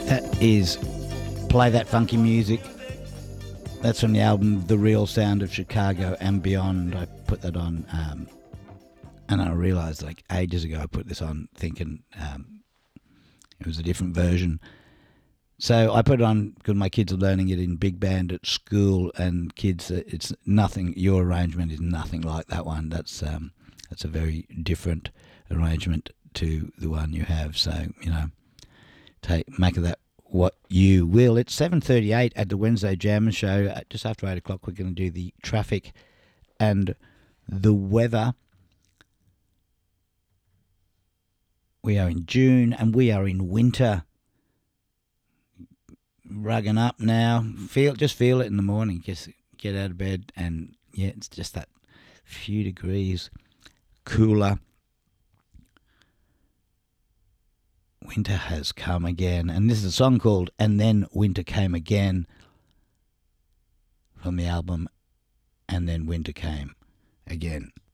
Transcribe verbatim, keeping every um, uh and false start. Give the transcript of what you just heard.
That is Play That Funky Music. That's from the album The Real Sound of Chicago and Beyond. I put that on, um, and I realised like ages ago I put this on thinking um, it was a different version. So I put it on because my kids are learning it in big band at school, and kids, it's nothing, your arrangement is nothing like that one. That's um, that's a very different arrangement to the one you have. So, you know, take make of that what you will. It's seven thirty-eight at the Wednesday Jammer Show. Just after eight o'clock, we're going to do the traffic and the weather. We are in June and we are in winter. Rugging up now. Feel just feel it in the morning. Just get out of bed and yeah, it's just that few degrees cooler. Winter has come again, and this is a song called "And Then Winter Came Again" from the album "And Then Winter Came Again."